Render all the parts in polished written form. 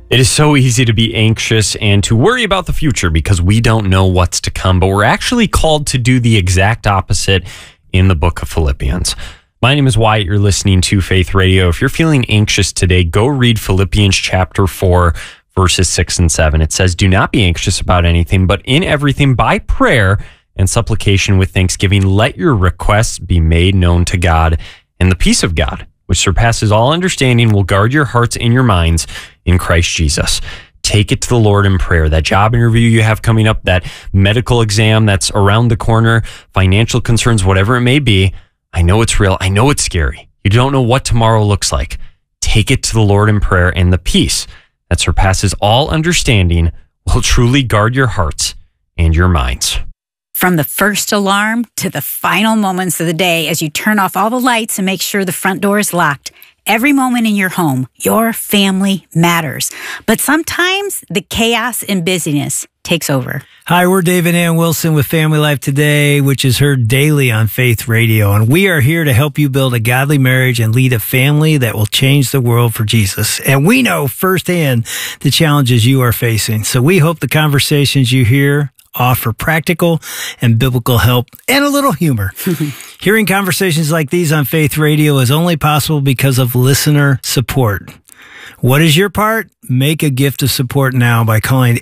It is so easy to be anxious and to worry about the future because we don't know what's to come, but we're actually called to do the exact opposite in the book of Philippians. My name is Wyatt. You're listening to Faith Radio. If you're feeling anxious today, go read Philippians chapter 4, verses 6 and 7. It says, "Do not be anxious about anything, but in everything by prayer and supplication with thanksgiving, let your requests be made known to God, and the peace of God, which surpasses all understanding, will guard your hearts and your minds in Christ Jesus." Take it to the Lord in prayer. That job interview you have coming up, that medical exam that's around the corner, financial concerns, whatever it may be. I know it's real. I know it's scary. You don't know what tomorrow looks like. Take it to the Lord in prayer, and the peace that surpasses all understanding will truly guard your hearts and your minds. From the first alarm to the final moments of the day as you turn off all the lights and make sure the front door is locked, every moment in your home, your family matters. But sometimes the chaos and busyness takes over. Hi, we're Dave and Ann Wilson with Family Life Today, which is heard daily on Faith Radio. And we are here to help you build a godly marriage and lead a family that will change the world for Jesus. And we know firsthand the challenges you are facing. So we hope the conversations you hear offer practical and biblical help and a little humor. Hearing conversations like these on Faith Radio is only possible because of listener support. What is your part? Make a gift of support now by calling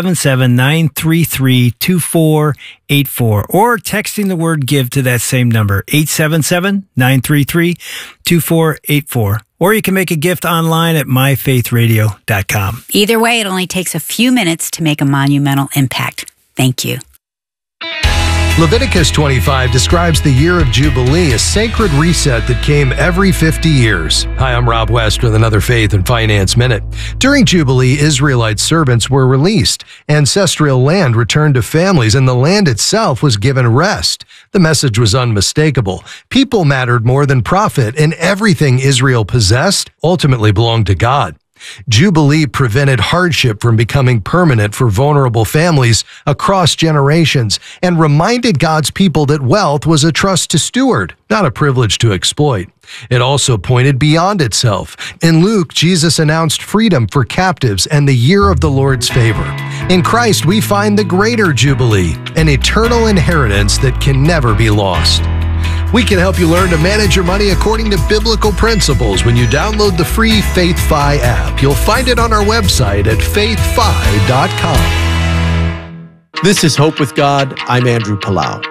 877-933-2484 or texting the word GIVE to that same number, 877-933-2484. Or you can make a gift online at myfaithradio.com. Either way, it only takes a few minutes to make a monumental impact. Thank you. Leviticus 25 describes the year of Jubilee, a sacred reset that came every 50 years. Hi, I'm Rob West with another Faith and Finance Minute. During Jubilee, Israelite servants were released, ancestral land returned to families, and the land itself was given rest. The message was unmistakable. People mattered more than profit, and everything Israel possessed ultimately belonged to God. Jubilee prevented hardship from becoming permanent for vulnerable families across generations and reminded God's people that wealth was a trust to steward, not a privilege to exploit. It also pointed beyond itself. In Luke, Jesus announced freedom for captives and the year of the Lord's favor. In Christ, we find the greater Jubilee, an eternal inheritance that can never be lost. We can help you learn to manage your money according to biblical principles when you download the free FaithFi app. You'll find it on our website at faithfi.com. This is Hope with God. I'm Andrew Palau.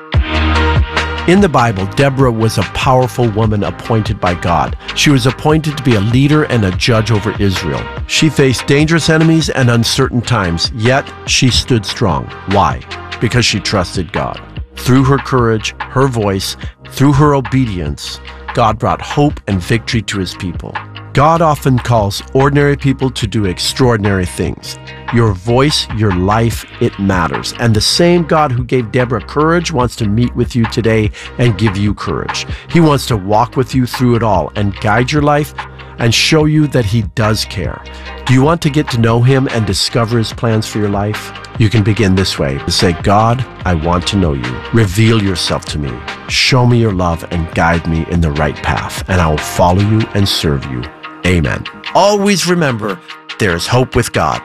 In the Bible, Deborah was a powerful woman appointed by God. She was appointed to be a leader and a judge over Israel. She faced dangerous enemies and uncertain times, yet she stood strong. Why? Because she trusted God. Through her courage, her voice, through her obedience, God brought hope and victory to his people. God often calls ordinary people to do extraordinary things. Your voice, your life, it matters. And the same God who gave Deborah courage wants to meet with you today and give you courage. He wants to walk with you through it all and guide your life and show you that he does care. Do you want to get to know him and discover his plans for your life? You can begin this way. Say, God, I want to know you. Reveal yourself to me. Show me your love and guide me in the right path, and I will follow you and serve you. Amen. Always remember, there is hope with God.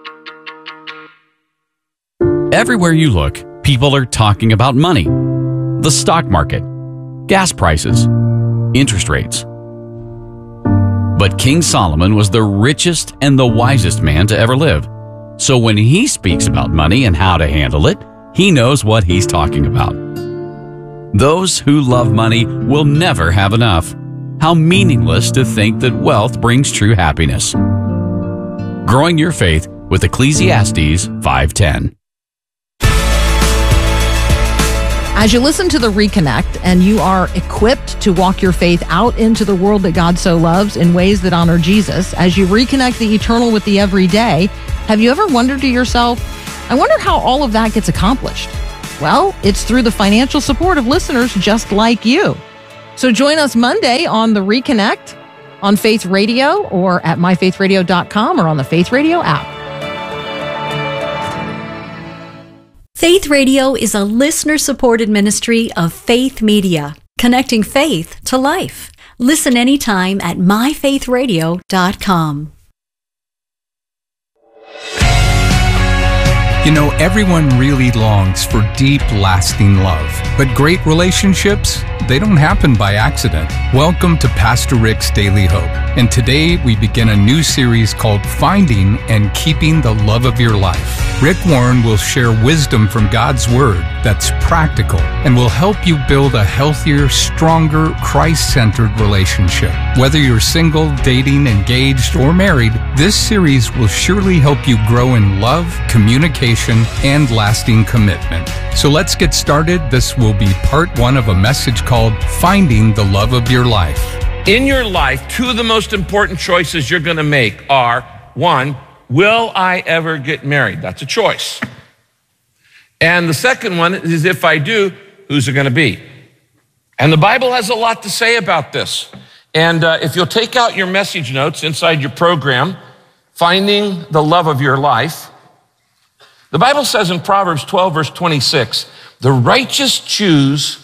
Everywhere you look, people are talking about money, the stock market, gas prices, interest rates. But King Solomon was the richest and the wisest man to ever live. So when he speaks about money and how to handle it, he knows what he's talking about. Those who love money will never have enough. How meaningless to think that wealth brings true happiness. Growing your faith with Ecclesiastes 5:10. As you listen to the Reconnect and you are equipped to walk your faith out into the world that God so loves in ways that honor Jesus, as you reconnect the eternal with the everyday, have you ever wondered to yourself, I wonder how all of that gets accomplished? Well, it's through the financial support of listeners just like you. So join us Monday on the Reconnect on Faith Radio or at myfaithradio.com or on the Faith Radio app. Faith Radio is a listener-supported ministry of Faith Media, connecting faith to life. Listen anytime at myfaithradio.com. You know, everyone really longs for deep, lasting love. But great relationships, they don't happen by accident. Welcome to Pastor Rick's Daily Hope. And today we begin a new series called Finding and Keeping the Love of Your Life. Rick Warren will share wisdom from God's Word that's practical and will help you build a healthier, stronger, Christ-centered relationship. Whether you're single, dating, engaged, or married, this series will surely help you grow in love, communication, and lasting commitment. So let's get started. This will be part one of a message called Finding the Love of Your Life. In your life, two of the most important choices you're going to make are, one, will I ever get married? That's a choice. And the second one is, if I do, who's it going to be? And the Bible has a lot to say about this. And if you'll take out your message notes inside your program, Finding the Love of Your Life, the Bible says in Proverbs 12, verse 26, the righteous chooses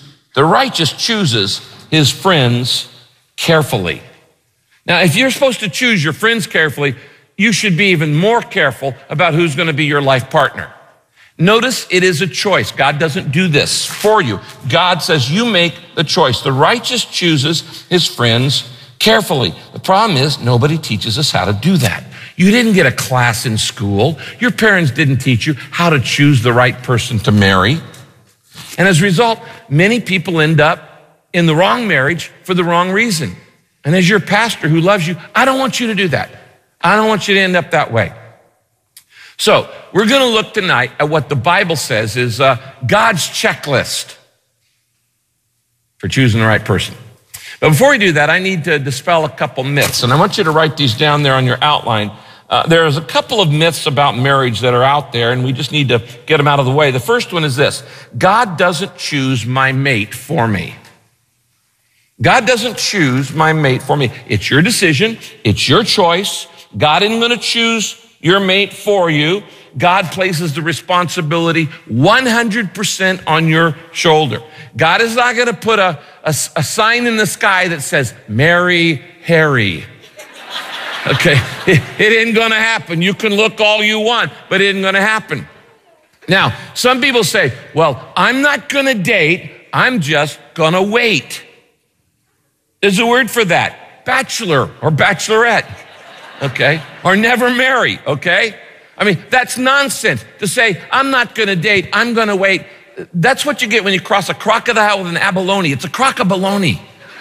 his friends carefully. Now, if you're supposed to choose your friends carefully, you should be even more careful about who's going to be your life partner. Notice it is a choice. God doesn't do this for you. God says you make the choice. The righteous chooses his friends carefully. The problem is nobody teaches us how to do that. You didn't get a class in school. Your parents didn't teach you how to choose the right person to marry. And as a result, many people end up in the wrong marriage for the wrong reason. And as your pastor who loves you, I don't want you to do that. I don't want you to end up that way. So we're going to look tonight at what the Bible says is God's checklist for choosing the right person. But before we do that, I need to dispel a couple myths, and I want you to write these down there on your outline. There's a couple of myths about marriage that are out there, and we just need to get them out of the way. The first one is this: God doesn't choose my mate for me. God doesn't choose my mate for me. It's your decision. It's your choice. God isn't going to choose your mate for you. God places the responsibility 100% on your shoulder. God is not going to put a sign in the sky that says, marry Harry. Okay, it ain't going to happen. You can look all you want, but it ain't going to happen. Now, some people say, well, I'm not going to date. I'm just going to wait. There's a word for that, bachelor or bachelorette, okay? Or never marry, okay? I mean, that's nonsense to say, I'm not going to date, I'm going to wait. That's what you get when you cross a crocodile with an abalone. It's a crocobaloney.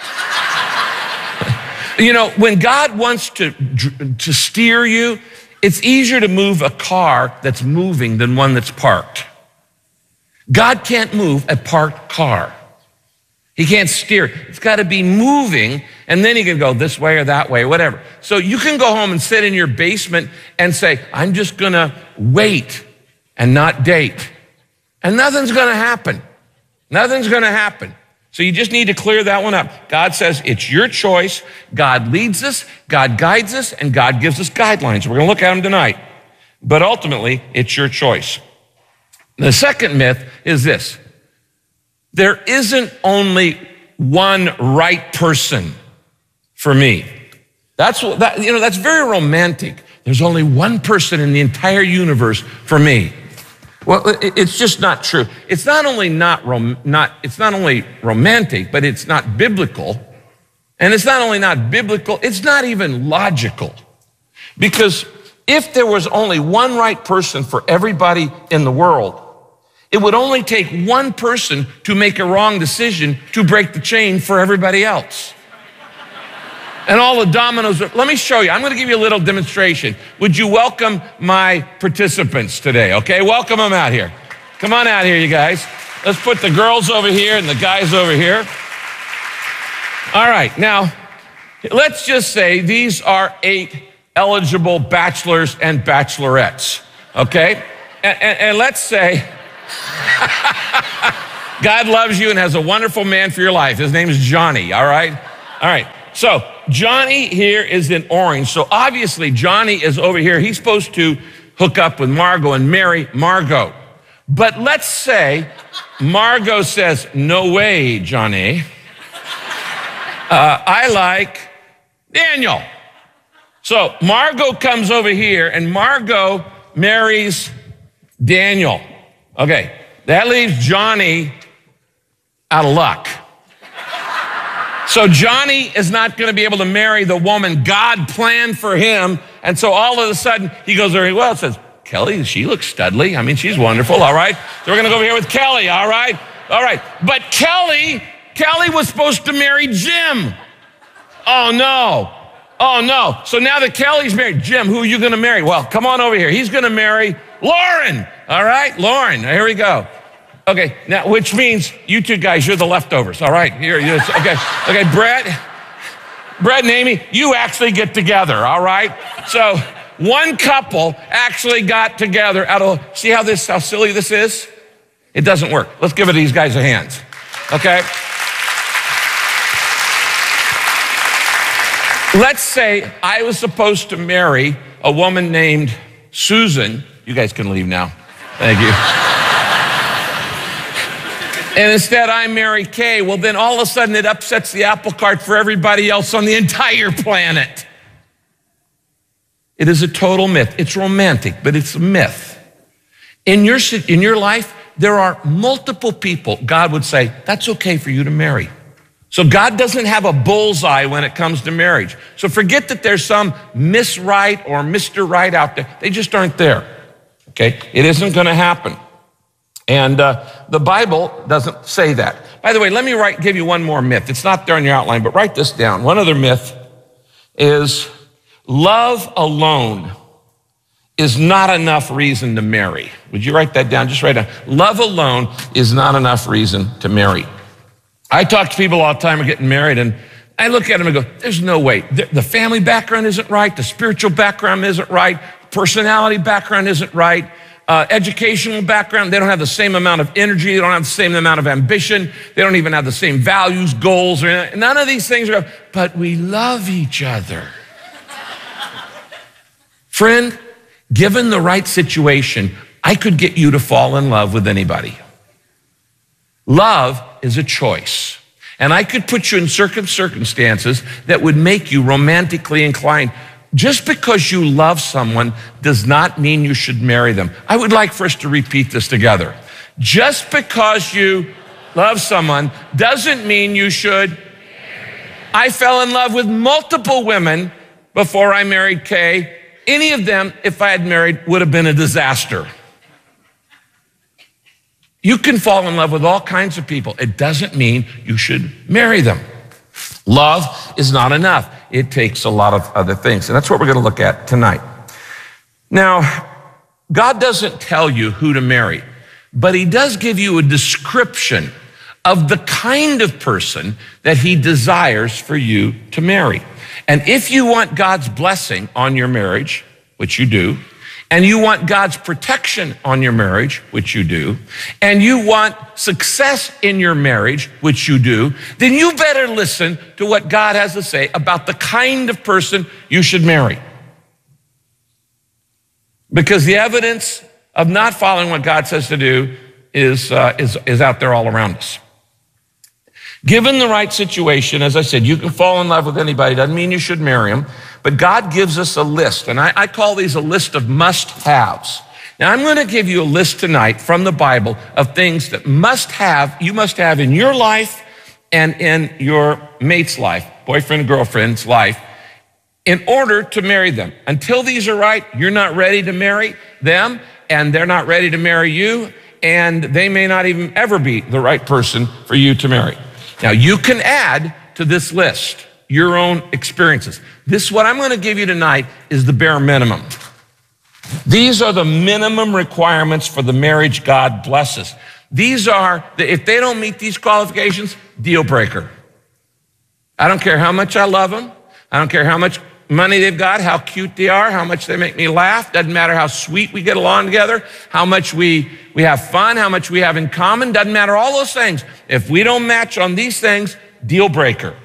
You know, when God wants to steer you, it's easier to move a car that's moving than one that's parked. God can't move a parked car. He can't steer. It's got to be moving, and then he can go this way or that way, whatever. So you can go home and sit in your basement and say, I'm just going to wait and not date. And nothing's going to happen. Nothing's going to happen. So you just need to clear that one up. God says it's your choice. God leads us, God guides us, and God gives us guidelines. We're going to look at them tonight. But ultimately, it's your choice. The second myth is this: there isn't only one right person for me. That's very romantic. There's only one person in the entire universe for me. Well, it's just not true. It's not only it's not only romantic, but it's not biblical. And it's not only not biblical, it's not even logical. Because if there was only one right person for everybody in the world, it would only take one person to make a wrong decision to break the chain for everybody else. And all the dominoes, let me show you. I'm going to give you a little demonstration. Would you welcome my participants today, okay? Welcome them out here. Come on out here, you guys. Let's put the girls over here and the guys over here. All right, now, let's just say these are 8 eligible bachelors and bachelorettes, okay? And let's say God loves you and has a wonderful man for your life. His name is Johnny, all right? All right. So Johnny here is in orange. So obviously Johnny is over here. He's supposed to hook up with Margot and marry Margot. But let's say Margot says, no way, Johnny. I like Daniel. So Margot comes over here and Margot marries Daniel. Okay, that leaves Johnny out of luck. So Johnny is not going to be able to marry the woman God planned for him. And so all of a sudden, he goes very well, says, Kelly, she looks studly. I mean, she's wonderful, all right? So we're going to go over here with Kelly, all right? All right. But Kelly was supposed to marry Jim. Oh, no. Oh, no. So now that Kelly's married, Jim, who are you going to marry? Well, come on over here. He's going to marry Lauren. All right, Lauren. Here we go. Okay, now, which means you two guys, you're the leftovers. All right, here, okay, Brett and Amy, you actually get together, all right? So one couple actually got together see how silly this is? It doesn't work. Let's give these guys a hand, okay? Let's say I was supposed to marry a woman named Susan. You guys can leave now. Thank you. And instead I marry Kay. Well, then all of a sudden it upsets the apple cart for everybody else on the entire planet. It is a total myth. It's romantic, but it's a myth. In your life, there are multiple people God would say, that's okay for you to marry. So God doesn't have a bullseye when it comes to marriage. So forget that there's some Miss Right or Mr. Right out there. They just aren't there, okay? It isn't gonna happen. And the Bible doesn't say that. By the way, let me give you one more myth. It's not there on your outline, but write this down. One other myth is love alone is not enough reason to marry. Would you write that down? Just write down. Love alone is not enough reason to marry. I talk to people all the time who are getting married, and I look at them and go, there's no way. The family background isn't right. The spiritual background isn't right. Personality background isn't right. Educational background, they don't have the same amount of energy. They don't have the same amount of ambition. They don't even have the same values, goals, or anything. None of these things are, but we love each other. Friend, given the right situation, I could get you to fall in love with anybody. Love is a choice. And I could put you in certain circumstances that would make you romantically inclined. Just because you love someone does not mean you should marry them. I would like for us to repeat this together. Just because you love someone doesn't mean you should. I fell in love with multiple women before I married Kay. Any of them, if I had married, would have been a disaster. You can fall in love with all kinds of people. It doesn't mean you should marry them. Love is not enough. It takes a lot of other things. And that's what we're going to look at tonight. Now, God doesn't tell you who to marry, but he does give you a description of the kind of person that he desires for you to marry. And if you want God's blessing on your marriage, which you do, and you want God's protection on your marriage, which you do, and you want success in your marriage, which you do, then you better listen to what God has to say about the kind of person you should marry. Because the evidence of not following what God says to do is out there all around us. Given the right situation, as I said, you can fall in love with anybody. Doesn't mean you should marry them. But God gives us a list, and I call these a list of must-haves. Now, I'm going to give you a list tonight from the Bible of things that you must have in your life and in your mate's life, boyfriend and girlfriend's life, in order to marry them. Until these are right, you're not ready to marry them, and they're not ready to marry you, and they may not even ever be the right person for you to marry. Now, you can add to this list your own experiences. What I'm going to give you tonight is the bare minimum. These are the minimum requirements for the marriage God blesses. These are, if they don't meet these qualifications, deal breaker. I don't care how much I love them. I don't care how much money they've got, how cute they are, how much they make me laugh. Doesn't matter how sweet we get along together, how much we have fun, how much we have in common. Doesn't matter all those things. If we don't match on these things, deal breaker.